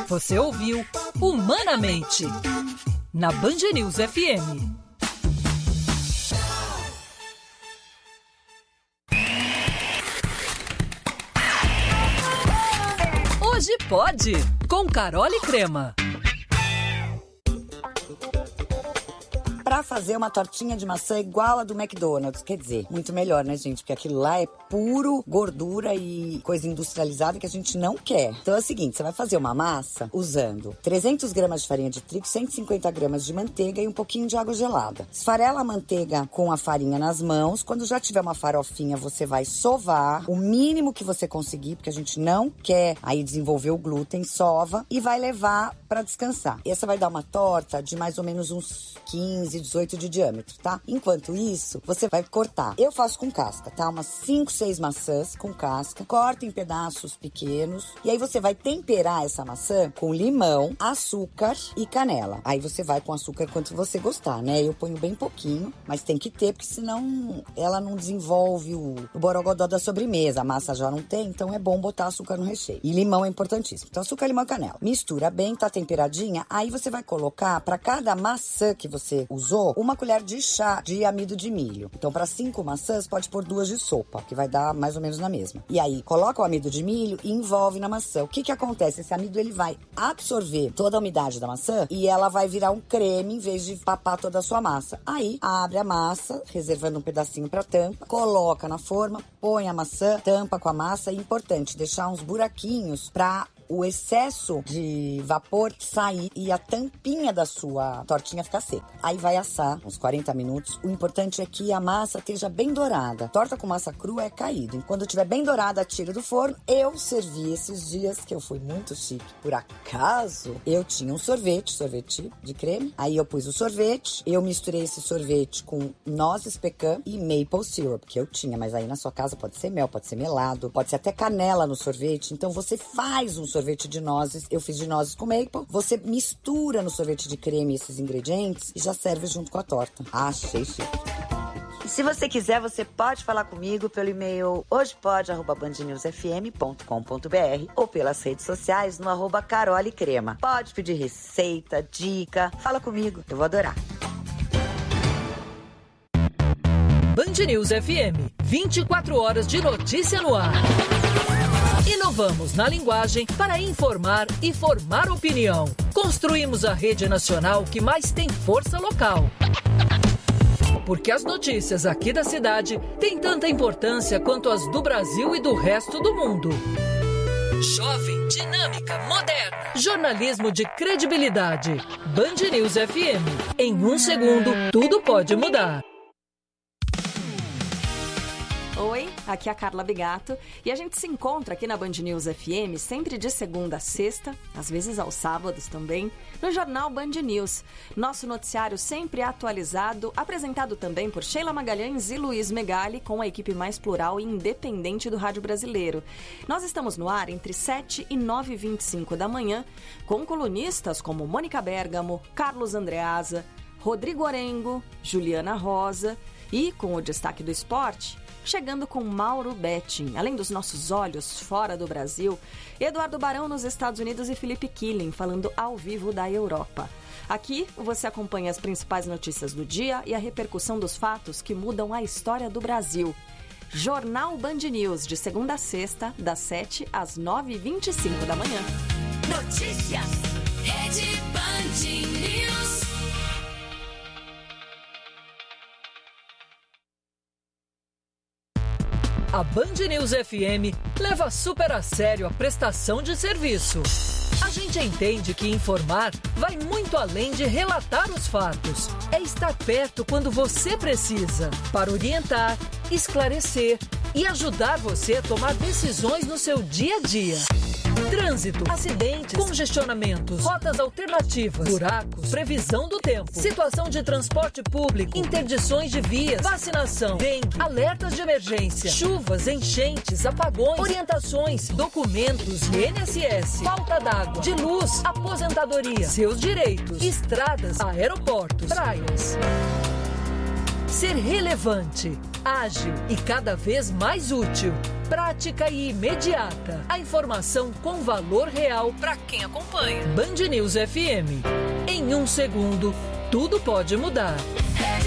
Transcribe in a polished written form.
Você ouviu Humanamente, na Band News FM. Hoje pode, com Carol e Crema. Pra fazer uma tortinha de maçã igual a do McDonald's, quer dizer, muito melhor, né, gente? Porque aquilo lá é puro gordura e coisa industrializada que a gente não quer. Então é o seguinte, você vai fazer uma massa usando 300 gramas de farinha de trigo, 150 gramas de manteiga e um pouquinho de água gelada. Esfarela a manteiga com a farinha nas mãos. Quando já tiver uma farofinha, você vai sovar o mínimo que você conseguir, porque a gente não quer aí desenvolver o glúten, sova e vai levar pra descansar. Essa vai dar uma torta de mais ou menos uns 15, 18 de diâmetro, tá? Enquanto isso, você vai cortar. Eu faço com casca, tá? Umas 5, 6 maçãs com casca. Corta em pedaços pequenos. E aí você vai temperar essa maçã com limão, açúcar e canela. Aí você vai com açúcar quanto você gostar, né? Eu ponho bem pouquinho, mas tem que ter, porque senão ela não desenvolve o borogodó da sobremesa. A massa já não tem, então é bom botar açúcar no recheio. E limão é importantíssimo. Então açúcar, limão e canela. Mistura bem, tá temperadinha. Aí você vai colocar, pra cada maçã que você usou, uma colher de chá de amido de milho. Então, para 5 maçãs, pode pôr 2 de sopa, que vai dar mais ou menos na mesma. E aí, coloca o amido de milho e envolve na maçã. O que que acontece? Esse amido, ele vai absorver toda a umidade da maçã e ela vai virar um creme em vez de papar toda a sua massa. Aí, abre a massa, reservando um pedacinho para tampa, coloca na forma, põe a maçã, tampa com a massa. E importante, deixar uns buraquinhos para o excesso de vapor sair e a tampinha da sua tortinha ficar seca. Aí vai assar uns 40 minutos. O importante é que a massa esteja bem dourada. Torta com massa crua é caído. E quando estiver bem dourada, tira do forno. Eu servi esses dias, que eu fui muito chique. Por acaso, eu tinha um sorvete de creme. Aí eu pus o sorvete. Eu misturei esse sorvete com nozes pecan e maple syrup, que eu tinha. Mas aí na sua casa pode ser mel, pode ser melado, pode ser até canela no sorvete. Então você faz um sorvete de nozes, eu fiz de nozes com maple. Você mistura no sorvete de creme esses ingredientes e já serve junto com a torta. Achei chique. E se você quiser, você pode falar comigo pelo e-mail hojepode@bandnewsfm.com.br ou pelas redes sociais no @carolecrema. Pode pedir receita, dica, fala comigo, eu vou adorar. Band News FM, 24 horas de notícia no ar. Inovamos na linguagem para informar e formar opinião. Construímos a rede nacional que mais tem força local. Porque as notícias aqui da cidade têm tanta importância quanto as do Brasil e do resto do mundo. Jovem, dinâmica, moderna. Jornalismo de credibilidade. Band News FM. Em 1 segundo, tudo pode mudar. Oi, aqui é a Carla Bigato e a gente se encontra aqui na Band News FM sempre de segunda a sexta, às vezes aos sábados também, no jornal Band News. Nosso noticiário sempre atualizado, apresentado também por Sheila Magalhães e Luiz Megali, com a equipe mais plural e independente do rádio brasileiro. Nós estamos no ar entre 7 e 9h25 da manhã, com colunistas como Mônica Bergamo, Carlos Andreasa, Rodrigo Orengo, Juliana Rosa e, com o destaque do esporte, chegando com Mauro Betting. Além dos nossos olhos fora do Brasil, Eduardo Barão nos Estados Unidos e Felipe Killing falando ao vivo da Europa. Aqui você acompanha as principais notícias do dia e a repercussão dos fatos que mudam a história do Brasil. Jornal Band News, de segunda a sexta, das 7 às 9h25 da manhã. Notícias, Rede Band News. A Band News FM leva super a sério a prestação de serviço. A gente entende que informar vai muito além de relatar os fatos. É estar perto quando você precisa, para orientar, esclarecer e ajudar você a tomar decisões no seu dia a dia. Trânsito, acidentes, congestionamentos, rotas alternativas, buracos, previsão do tempo, situação de transporte público, interdições de vias, vacinação, dengue, alertas de emergência, chuvas, enchentes, apagões, orientações, documentos, INSS, falta d'água, de luz, aposentadoria, seus direitos, estradas, aeroportos, praias. Ser relevante, ágil e cada vez mais útil. Prática e imediata. A informação com valor real para quem acompanha. Band News FM. Em 1 segundo, tudo pode mudar.